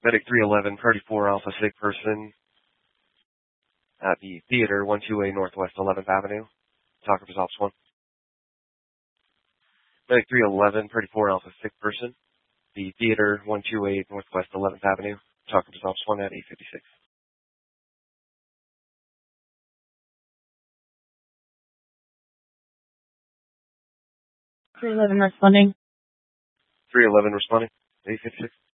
Medic 311, Party 4 Alpha, sick person at the Theater, 128 Northwest 11th Avenue. Talker Results 1. Medic 311, Party 4 Alpha, sick person. The Theater, 128 Northwest 11th Avenue. Talker Results 1 at 856. 311 responding. 311 responding, 856.